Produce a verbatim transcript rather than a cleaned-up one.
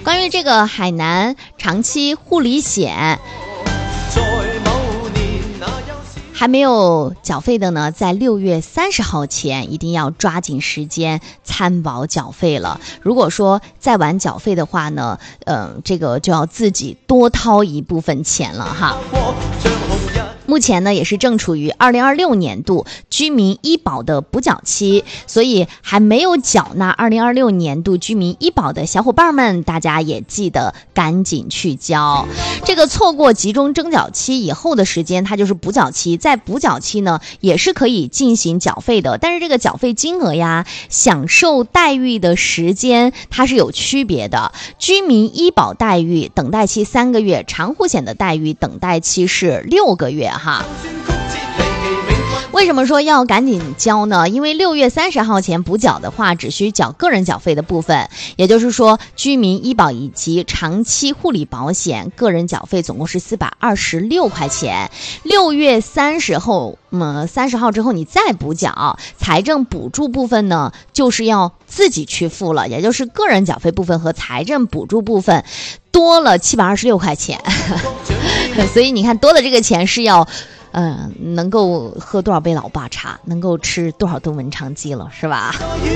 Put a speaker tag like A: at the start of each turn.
A: 关于这个海南长期护理险，还没有缴费的呢，在六月三十号前一定要抓紧时间参保缴费了。如果说再晚缴费的话呢，呃，这个就要自己多掏一部分钱了哈。目前呢，也是正处于二零二六年度居民医保的补缴期，所以还没有缴纳二零二六年度居民医保的小伙伴们，大家也记得赶紧去交。这个错过集中征缴期以后的时间，它就是补缴期，在补缴期呢，也是可以进行缴费的，但是这个缴费金额呀，享受待遇的时间它是有区别的。居民医保待遇等待期三个月，长护险的待遇等待期是六个月哈。为什么说要赶紧交呢？因为六月三十号前补缴的话，只需缴个人缴费的部分，也就是说，居民医保以及长期护理保险个人缴费总共是四百二十六块钱。六月三十后，嗯，三十号之后你再补缴，财政补助部分呢，就是要自己去付了，也就是个人缴费部分和财政补助部分多了七百二十六块钱。所以你看，多的这个钱是要。嗯，能够喝多少杯老爸茶，能够吃多少顿文昌鸡了，是吧？